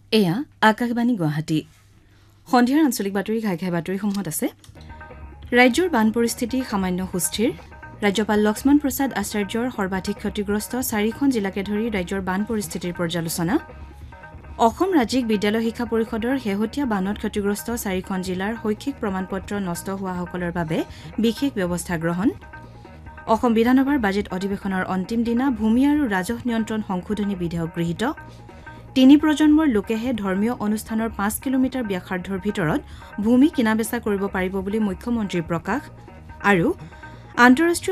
এয়া আকাশবাণী গুৱাহাটী সন্ধিয়াৰ আঞ্চলিক বাতৰি ঘাই ঘাই বাতৰিসমূহত আছে ৰাজ্যৰ বান পৰিস্থিতি সামান্য সুস্থিৰ ৰাজ্যপাল লক্ষ্মণ প্ৰসাদ আচাৰ্যৰ সৰ্বাধিক ক্ষতিগ্ৰস্ত 4খন জিলাকে ধৰি ৰাজ্যৰ বান পৰিস্থিতিৰ পৰ্যালোচনা অসম ৰাজ্যিক বিদ্যালয় শিক্ষা পৰিষদৰ শেহতীয়া বানত ক্ষতিগ্ৰস্ত 4খন জিলাৰ শৈক্ষিক প্ৰমাণপত্ৰ নষ্ট হোৱাসকলৰ বাবে বিশেষ ব্যৱস্থা গ্ৰহণ অসম বিধানসভাৰ বাজেট অধিৱেশনৰ অন্তিম দিনা ভূমি আৰু ৰাজহ নিয়ন্ত্ৰণ সংশোধনী বিধেয়ক গৃহীত 3 প্ৰজন্মৰ লোকেহে ধৰ্মীয় অনুষ্ঠানৰ 5 কিলোমিটাৰ ব্যাসাৰ্ধৰ ভিতৰত ভূমি কিনা বেচা কৰিব পাৰিব বুলি মুখ্যমন্ত্ৰীৰ প্ৰকাশ আৰু আন্তঃৰাষ্ট্ৰীয়